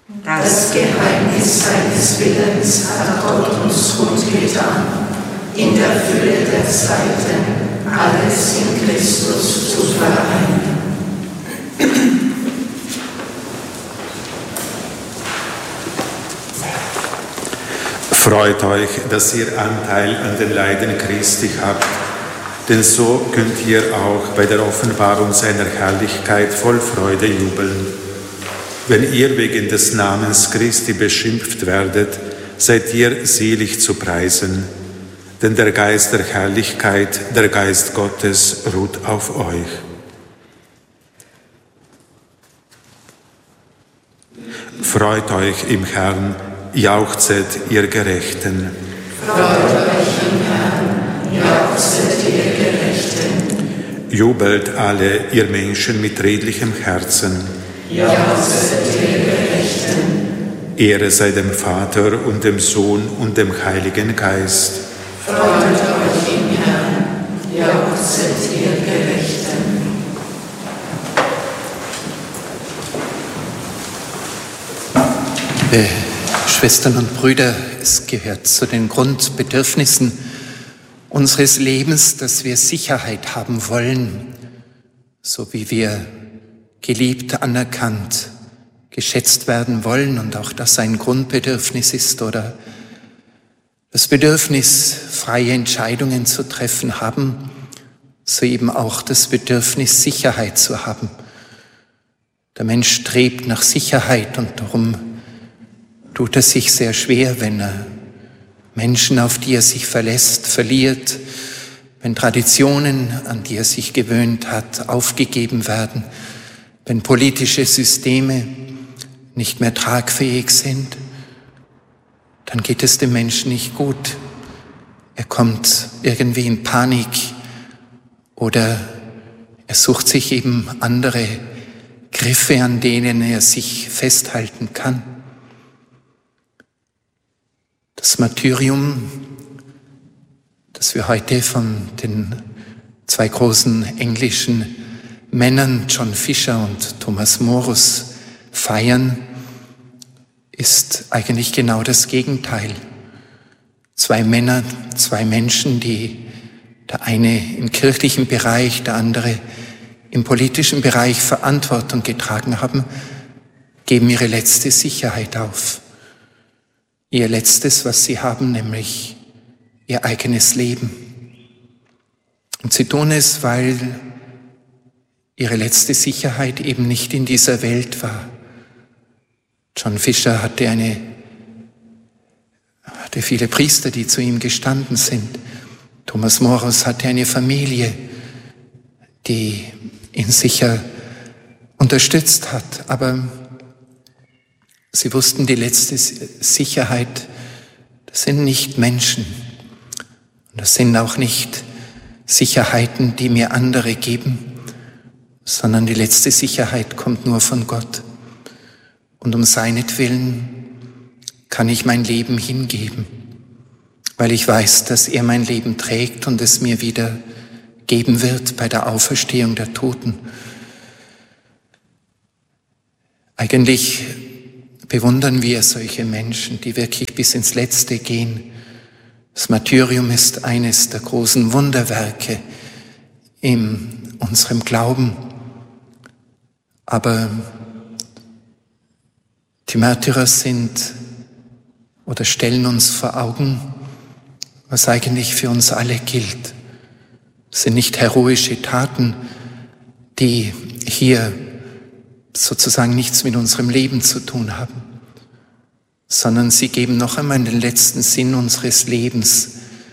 Das Geheimnis seines Willens hat Gott uns kundgetan, in der Fülle der Zeiten alles in Christus zu vereinen. Freut euch, dass ihr Anteil an den Leiden Christi habt, denn so könnt ihr auch bei der Offenbarung seiner Herrlichkeit voll Freude jubeln. Wenn ihr wegen des Namens Christi beschimpft werdet, seid ihr selig zu preisen, denn der Geist der Herrlichkeit, der Geist Gottes, ruht auf euch. Freut euch im Herrn, jauchzet, ihr Gerechten. Freut euch im Herrn, jauchzet, ihr Gerechten. Jubelt alle, ihr Menschen mit redlichem Herzen. Jauchzet, ihr Gerechten. Ehre sei dem Vater und dem Sohn und dem Heiligen Geist. Freut euch im Herrn, jauchzet, ihr Gerechten. Schwestern und Brüder, es gehört zu den Grundbedürfnissen unseres Lebens, dass wir Sicherheit haben wollen, so wie wir geliebt, anerkannt, geschätzt werden wollen und auch das ein Grundbedürfnis ist oder das Bedürfnis, freie Entscheidungen zu treffen haben, so eben auch das Bedürfnis, Sicherheit zu haben. Der Mensch strebt nach Sicherheit und darum tut es sich sehr schwer, wenn er Menschen, auf die er sich verlässt, verliert, wenn Traditionen, an die er sich gewöhnt hat, aufgegeben werden, wenn politische Systeme nicht mehr tragfähig sind, dann geht es dem Menschen nicht gut. Er kommt irgendwie in Panik oder er sucht sich eben andere Griffe, an denen er sich festhalten kann. Das Martyrium, das wir heute von den zwei großen englischen Männern, John Fisher und Thomas Morus, feiern, ist eigentlich genau das Gegenteil. Zwei Männer, zwei Menschen, die der eine im kirchlichen Bereich, der andere im politischen Bereich Verantwortung getragen haben, geben ihre letzte Sicherheit auf. Ihr Letztes, was sie haben, nämlich ihr eigenes Leben. Und sie tun es, weil ihre letzte Sicherheit eben nicht in dieser Welt war. John Fisher hatte viele Priester, die zu ihm gestanden sind. Thomas Morus hatte eine Familie, die ihn sicher unterstützt hat, aber sie wussten, die letzte Sicherheit, das sind nicht Menschen. Und das sind auch nicht Sicherheiten, die mir andere geben, sondern die letzte Sicherheit kommt nur von Gott. Und um seinetwillen kann ich mein Leben hingeben, weil ich weiß, dass er mein Leben trägt und es mir wieder geben wird bei der Auferstehung der Toten. Eigentlich bewundern wir solche Menschen, die wirklich bis ins Letzte gehen. Das Martyrium ist eines der großen Wunderwerke in unserem Glauben. Aber die Märtyrer sind oder stellen uns vor Augen, was eigentlich für uns alle gilt. Es sind nicht heroische Taten, die hier sozusagen nichts mit unserem Leben zu tun haben, sondern sie geben noch einmal den letzten Sinn unseres Lebens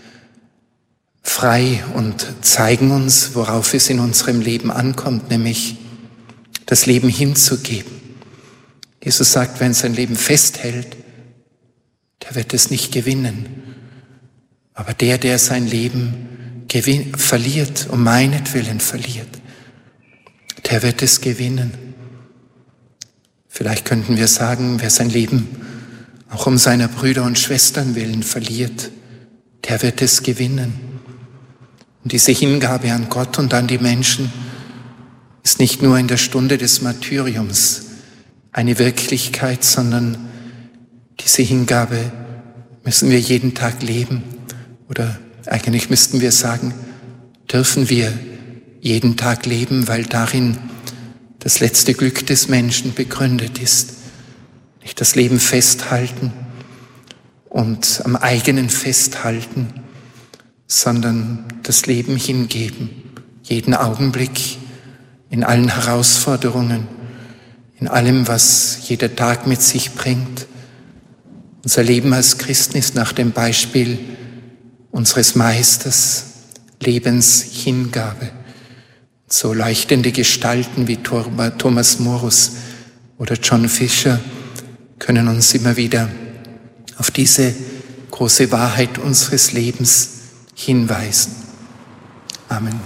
frei und zeigen uns, worauf es in unserem Leben ankommt, nämlich das Leben hinzugeben. Jesus sagt, wer sein Leben festhält, der wird es nicht gewinnen. Aber der sein Leben verliert, um meinetwillen verliert, der wird es gewinnen. Vielleicht könnten wir sagen, wer sein Leben auch um seiner Brüder und Schwestern willen verliert, der wird es gewinnen. Und diese Hingabe an Gott und an die Menschen ist nicht nur in der Stunde des Martyriums eine Wirklichkeit, sondern diese Hingabe müssen wir jeden Tag leben. Oder eigentlich müssten wir sagen, dürfen wir jeden Tag leben, weil darin das letzte Glück des Menschen begründet ist. Nicht das Leben festhalten und am eigenen festhalten, sondern das Leben hingeben, jeden Augenblick, in allen Herausforderungen, in allem, was jeder Tag mit sich bringt. Unser Leben als Christen ist nach dem Beispiel unseres Meisters Lebenshingabe. So leuchtende Gestalten wie Thomas Morus oder John Fisher können uns immer wieder auf diese große Wahrheit unseres Lebens hinweisen. Amen.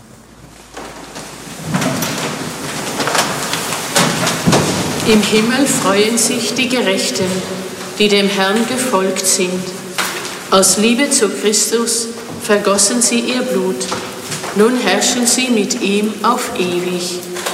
Im Himmel freuen sich die Gerechten, die dem Herrn gefolgt sind. Aus Liebe zu Christus vergossen sie ihr Blut. Nun herrschen sie mit ihm auf ewig.